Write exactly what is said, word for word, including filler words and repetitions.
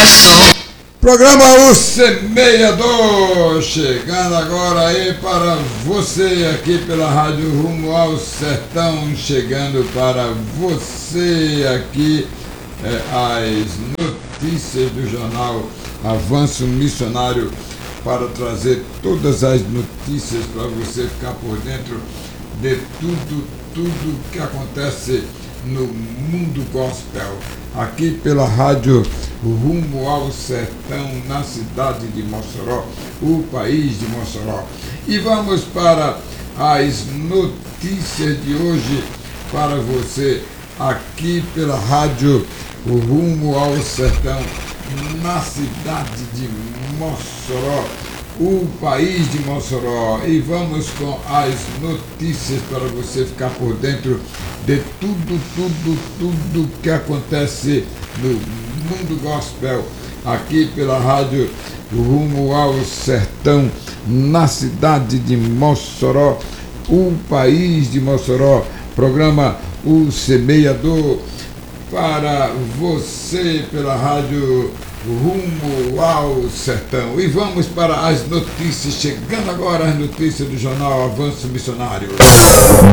Programa O Semeador, chegando agora aí para você aqui pela Rádio Rumo ao Sertão, chegando para você aqui é, as notícias do jornal Avanço Missionário, para trazer todas as notícias para você ficar por dentro de tudo, tudo que acontece no mundo gospel, aqui pela Rádio Rumo ao Sertão, na cidade de Mossoró, o país de Mossoró. E vamos para as notícias de hoje para você, aqui pela Rádio Rumo ao Sertão, na cidade de Mossoró, o país de Mossoró. E vamos com as notícias para você ficar por dentro de tudo, tudo, tudo que acontece no mundo gospel, aqui pela Rádio Rumo ao Sertão, na cidade de Mossoró, o país de Mossoró. Programa O Semeador para você pela Rádio Rumo ao Sertão. E vamos para as notícias, chegando agora as notícias do jornal Avanço Missionário.